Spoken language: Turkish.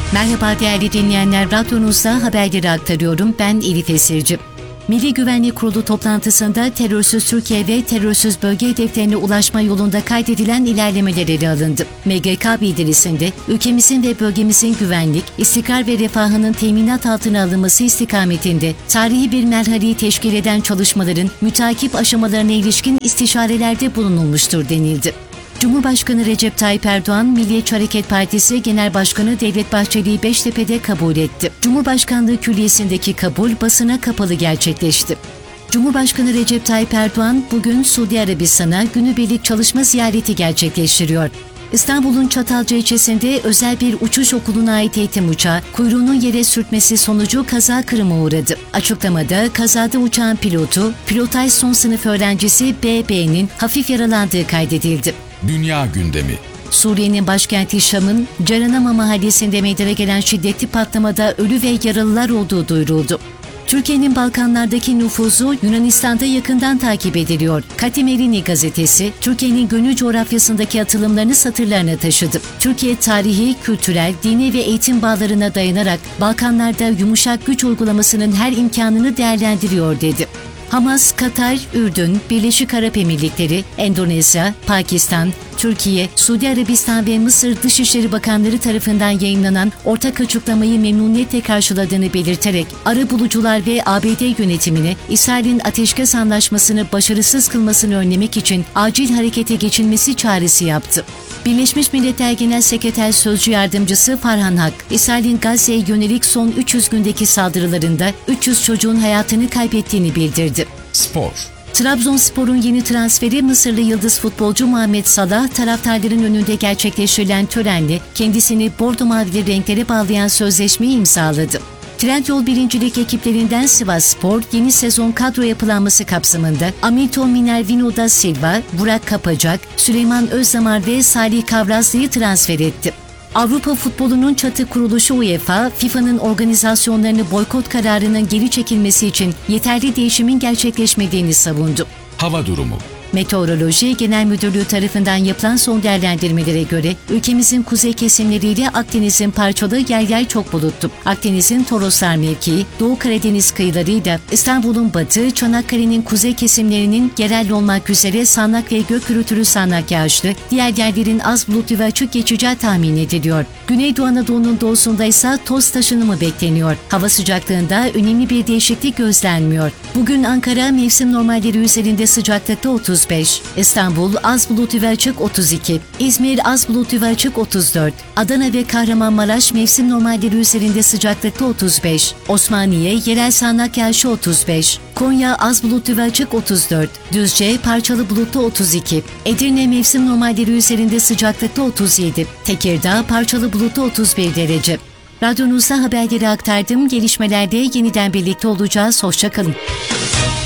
Merhaba değerli dinleyenler, radyonuzda haberleri aktarıyorum. Ben Elif Esirci. Milli Güvenlik Kurulu toplantısında terörsüz Türkiye ve terörsüz bölge hedeflerine ulaşma yolunda kaydedilen ilerlemeler ele alındı. MGK bildirisinde ülkemizin ve bölgemizin güvenlik, istikrar ve refahının teminat altına alınması istikametinde tarihi bir merhaleyi teşkil eden çalışmaların mütakip aşamalarına ilişkin istişarelerde bulunulmuştur denildi. Cumhurbaşkanı Recep Tayyip Erdoğan, Milliyetçi Hareket Partisi Genel Başkanı Devlet Bahçeli'yi Beştepe'de kabul etti. Cumhurbaşkanlığı Külliyesi'ndeki kabul basına kapalı gerçekleşti. Cumhurbaşkanı Recep Tayyip Erdoğan bugün Suudi Arabistan'a günübirlik çalışma ziyareti gerçekleştiriyor. İstanbul'un Çatalca ilçesinde özel bir uçuş okuluna ait eğitim uçağı kuyruğunun yere sürtmesi sonucu kaza kırıma uğradı. Açıklamada kazada uçağın pilotaj son sınıf öğrencisi BB'nin hafif yaralandığı kaydedildi. Dünya gündemi. Suriye'nin başkenti Şam'ın Caranama mahallesinde meydana gelen şiddetli patlamada ölü ve yaralılar olduğu duyuruldu. Türkiye'nin Balkanlardaki nüfuzu Yunanistan'da yakından takip ediliyor. Katemerini gazetesi, Türkiye'nin gönül coğrafyasındaki atılımlarını satırlarına taşıdı. Türkiye tarihi, kültürel, dini ve eğitim bağlarına dayanarak Balkanlarda yumuşak güç uygulamasının her imkanını değerlendiriyor dedi. Hamas, Katar, Ürdün, Birleşik Arap Emirlikleri, Endonezya, Pakistan, Türkiye, Suudi Arabistan ve Mısır Dışişleri Bakanları tarafından yayınlanan ortak açıklamayı memnuniyetle karşıladığını belirterek arabulucular ve ABD yönetimine İsrail'in ateşkes anlaşmasını başarısız kılmasını önlemek için acil harekete geçilmesi çağrısı yaptı. Birleşmiş Milletler Genel Sekreter Sözcü Yardımcısı Farhan Hak, İsrail'in Gazze'ye yönelik son 300 gündeki saldırılarında 300 çocuğun hayatını kaybettiğini bildirdi. Spor. Trabzonspor'un yeni transferi Mısırlı yıldız futbolcu Muhammed Salah, taraftarların önünde gerçekleştirilen törenle kendisini bordo mavili renklere bağlayan sözleşmeyi imzaladı. Trendyol birincilik ekiplerinden Sivasspor, yeni sezon kadro yapılanması kapsamında Hamilton Minervino da Silva, Burak Kapacak, Süleyman Özdamar ve Salih Kavrazlı'yı transfer etti. Avrupa futbolunun çatı kuruluşu UEFA, FIFA'nın organizasyonlarını boykot kararının geri çekilmesi için yeterli değişimin gerçekleşmediğini savundu. Hava durumu. Meteoroloji Genel Müdürlüğü tarafından yapılan son değerlendirmelere göre ülkemizin kuzey kesimleriyle Akdeniz'in parçalı yer çok bulutlu. Akdeniz'in Toroslar mevkii, Doğu Karadeniz kıyılarıyla İstanbul'un batı, Çanakkale'nin kuzey kesimlerinin yerel olmak üzere sağanak ve gök gürültülü sağanak yağışlı, diğer yerlerin az bulutlu ve açık geçeceği tahmin ediliyor. Güneydoğu Anadolu'nun doğusunda ise toz taşınımı bekleniyor. Hava sıcaklığında önemli bir değişiklik gözlenmiyor. Bugün Ankara mevsim normalleri üzerinde sıcaklıkta 35, İstanbul az bulutlu ve açık 32, İzmir az bulutlu ve açık 34, Adana ve Kahramanmaraş mevsim normalleri üzerinde sıcaklıkta 35, Osmaniye yerel sağanak yağışı 35, Konya az bulutlu ve açık 34, Düzce parçalı bulutlu 32, Edirne mevsim normalleri üzerinde sıcaklıkta 37, Tekirdağ parçalı bulutlu 31 derece. Radyonuzda haberleri aktardım. Gelişmelerde yeniden birlikte olacağız. Hoşça kalın.